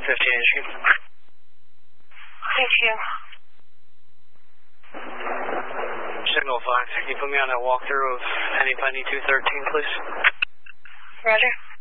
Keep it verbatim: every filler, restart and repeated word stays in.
fifteen H Q. Thank you. Signal five, can you put me on that walkthrough of Henny Penny two thirteen, please? Roger.